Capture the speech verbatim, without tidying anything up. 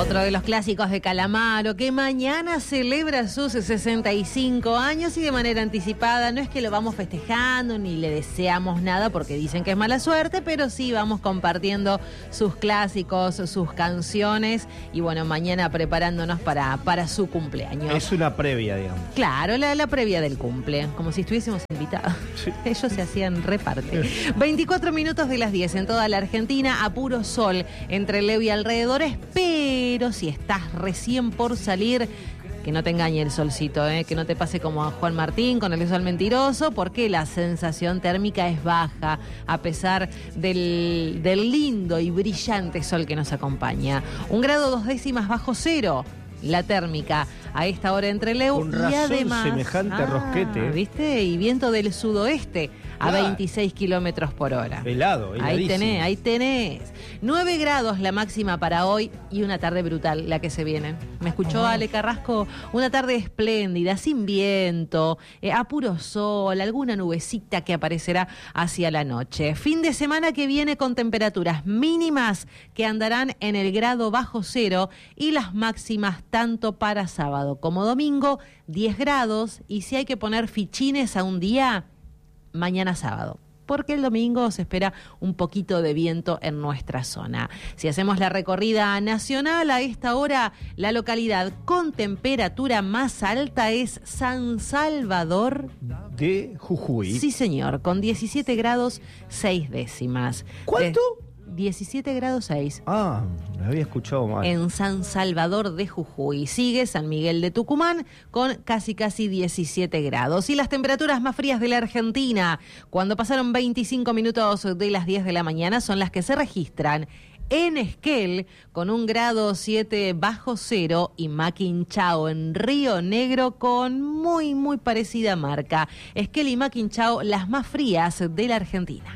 Otro de los clásicos de Calamaro, que mañana celebra sus sesenta y cinco años y de manera anticipada. No es que lo vamos festejando ni le deseamos nada porque dicen que es mala suerte, pero sí vamos compartiendo sus clásicos, sus canciones y bueno, mañana preparándonos para, para su cumpleaños. Es una previa, digamos. Claro, la, la previa del cumple, como si estuviésemos invitados. Sí. Ellos se hacían reparte. veinticuatro minutos de las diez en toda la Argentina, a puro sol entre Leo y alrededores, pero si estás recién por salir, que no te engañe el solcito, ¿eh? Que no te pase como a Juan Martín con el sol mentiroso, porque la sensación térmica es baja, a pesar del, del lindo y brillante sol que nos acompaña. Un grado dos décimas bajo cero. La térmica a esta hora entre Leu Con razón, y además semejante ah, rosquete. ¿Viste? Y viento del sudoeste a claro. veintiséis kilómetros por hora. Helado, heladísimo. Ahí tenés, ahí tenés. nueve grados la máxima para hoy y una tarde brutal la que se viene. ¿Me escuchó oh. Ale Carrasco? Una tarde espléndida, sin viento, eh, a puro sol, alguna nubecita que aparecerá hacia la noche. Fin de semana que viene con temperaturas mínimas que andarán en el grado bajo cero y las máximas tanto para sábado como domingo, diez grados, y si hay que poner fichines a un día, mañana sábado, porque el domingo se espera un poquito de viento en nuestra zona. Si hacemos la recorrida nacional, a esta hora la localidad con temperatura más alta es San Salvador de Jujuy. Sí, señor, con diecisiete grados seis décimas. ¿Cuánto? De diecisiete grados seis. Ah, me había escuchado mal. En San Salvador de Jujuy. Sigue San Miguel de Tucumán con casi casi diecisiete grados. Y las temperaturas más frías de la Argentina, cuando pasaron veinticinco minutos de las diez de la mañana, son las que se registran en Esquel, con un grado siete bajo cero, y Maquinchao en Río Negro con muy, muy parecida marca. Esquel y Maquinchao, las más frías de la Argentina.